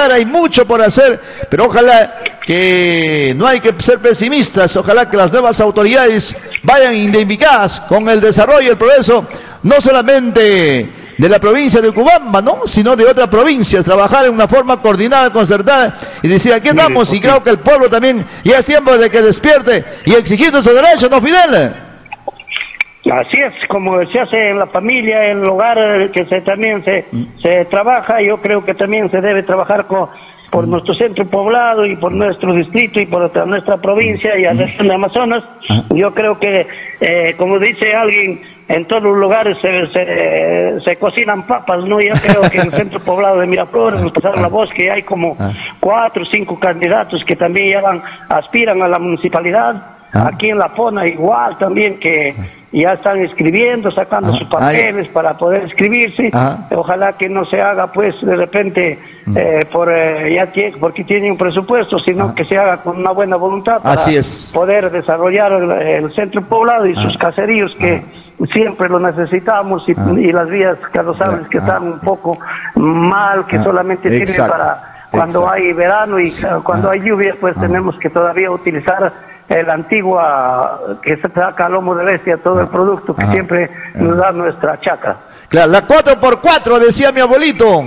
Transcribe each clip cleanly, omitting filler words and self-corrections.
trabajar, hay mucho por hacer, pero ojalá que no hay que ser pesimistas, ojalá que las nuevas autoridades vayan identificadas con el desarrollo y el progreso, no solamente de la provincia de Cubamba, ¿no?, sino de otras provincias, trabajar en una forma coordinada, concertada, y decir, aquí estamos, y creo que el pueblo también, ya es tiempo de que despierte, y exigir sus derechos, ¿no, Fidel? Así es, como se hace en la familia, en el hogar, que también se trabaja. Yo creo que también se debe trabajar por nuestro centro poblado y por nuestro distrito y por nuestra provincia y la región de Amazonas. Yo creo que, como dice alguien, en todos los lugares se cocinan papas, ¿no? Yo creo que en el centro poblado de Miraflores nos pasaron la voz que hay como 4 o 5 candidatos que también aspiran a la municipalidad. Aquí en La Pona igual también, que ya están escribiendo, sacando sus papeles para poder inscribirse. Ojalá que no se haga pues de repente porque tiene un presupuesto, sino que se haga con una buena voluntad para poder desarrollar el centro poblado y sus caseríos que siempre lo necesitamos, y las vías, Carlos, sabes que están un poco mal, que solamente sirven para cuando hay verano, y cuando hay lluvia pues tenemos que todavía utilizar el antiguo que se saca a lomo de bestia, todo el producto que siempre nos da nuestra chacra. Claro, la 4x4, decía mi abuelito,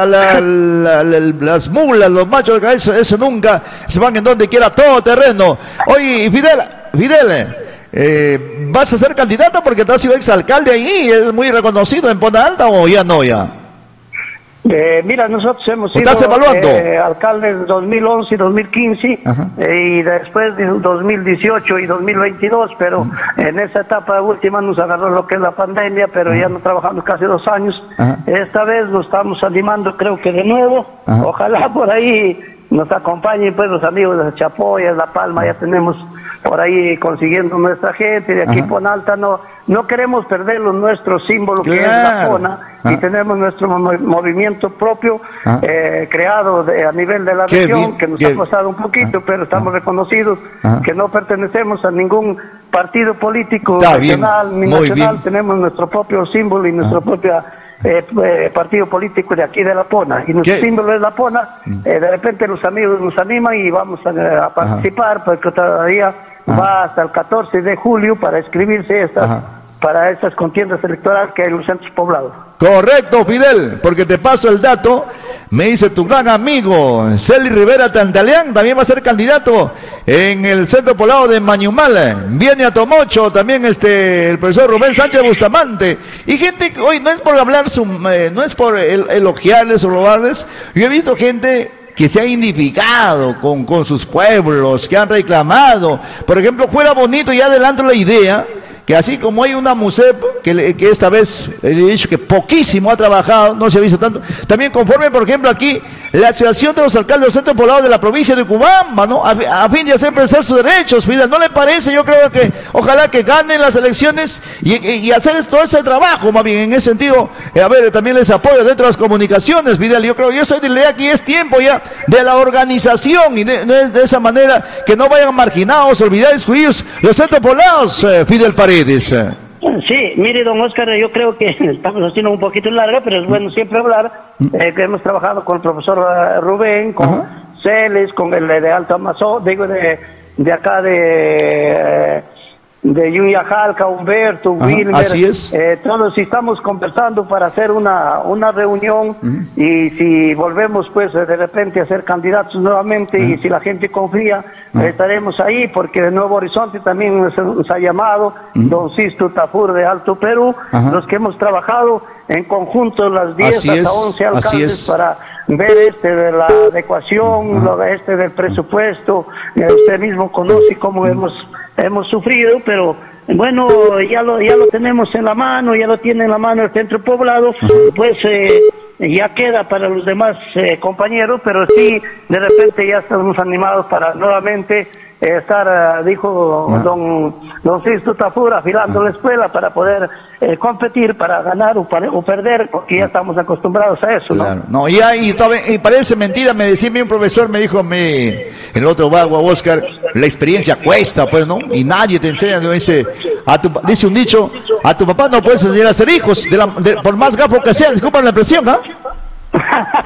las mulas, los machos de cabeza, eso nunca se van en donde quiera, todo terreno. Oye, Fidel, ¿vas a ser candidato porque te has sido exalcalde ahí, es muy reconocido en Pona Alta, o ya no, ya? Mira, nosotros hemos sido alcaldes 2011 y 2015 y después de 2018 y 2022, pero en esa etapa última nos agarró lo que es la pandemia, pero ya no trabajamos casi 2 años. Esta vez nos estamos animando, creo que de nuevo. Ojalá por ahí nos acompañen pues los amigos de Chapoya, La Palma, ya tenemos por ahí consiguiendo nuestra gente de aquí. Pona Alta no queremos perder nuestro símbolo que es la Pona, y tenemos nuestro movimiento propio creado a nivel de la región, que nos ha costado un poquito, pero estamos reconocidos que no pertenecemos a ningún partido político regional ni nacional. Tenemos nuestro propio símbolo y nuestro propio partido político de aquí de La Pona, y nuestro símbolo es La Pona. De repente los amigos nos animan y vamos a participar, porque todavía va hasta el 14 de julio para inscribirse para estas contiendas electorales que hay en los centros poblados. Correcto, Fidel, porque te paso el dato, me dice tu gran amigo Celi Rivera Tantaleán, también va a ser candidato en el centro poblado de Mañumal. Viene a Tomocho también el profesor Rubén Sánchez Bustamante, y gente que hoy no es por hablar, no es por elogiarles o robarles, yo he visto gente que se ha identificado con sus pueblos, que han reclamado. Por ejemplo, fuera bonito, y adelanto la idea, que así como hay una MUSEP, que esta vez he dicho que poquísimo ha trabajado, no se ha visto tanto, también conforme, por ejemplo, aquí, la Asociación de los Alcaldes del Centro Poblado de la provincia de Cubamba, ¿no?, a fin de hacer prestar sus derechos. Fidel, ¿no le parece? Yo creo que ojalá que ganen las elecciones y hacer todo ese trabajo, más bien, en ese sentido, también les apoyo dentro de las comunicaciones, Fidel. Yo soy de la idea que es tiempo ya de la organización, y de esa manera que no vayan marginados, olvidados, excluidos los centros poblados, Fidel Paredes. Sí, mire, don Óscar, yo creo que estamos haciendo un poquito larga, pero es bueno siempre hablar, que hemos trabajado con el profesor Rubén, con Celes, con el de Alto Amazonas, de acá de Yuyajalca, Humberto, Wilmer, así es. Todos estamos conversando para hacer una reunión, y si volvemos pues de repente a ser candidatos nuevamente, y si la gente confía, estaremos ahí, porque de Nuevo Horizonte también nos ha llamado don Sisto Tafur de Alto Perú, los que hemos trabajado en conjunto las 10 hasta 11 alcaldes para ver de la adecuación, del presupuesto. Usted mismo conoce cómo hemos sufrido, pero bueno, ya lo tenemos en la mano, ya lo tiene en la mano el centro poblado, pues ya queda para los demás compañeros, pero sí, de repente ya estamos animados para nuevamente estar, dijo don Sisto Tafur, afilando la escuela para poder competir, para ganar o perder, porque ya estamos acostumbrados a eso, ¿no? Claro. No, y parece mentira, me decía un profesor, me dijo el otro vago, Óscar, la experiencia cuesta, pues, ¿no? Y nadie te enseña, ¿no? Dice un dicho, a tu papá no puedes enseñar a ser hijos, por más gafo que sea, disculpan la expresión, ¿ah?